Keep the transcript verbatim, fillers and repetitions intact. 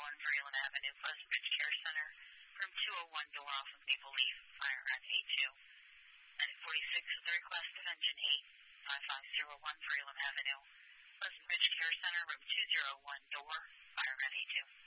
one Vreeland Avenue, Pleasant Ridge Care Center. Room two oh one, door off of Maple Leaf, fire at A two. nine forty-six, the request of engine eight five five zero one Vreeland Avenue, Pleasant Ridge Care Center, room two oh one, door, fire at A two.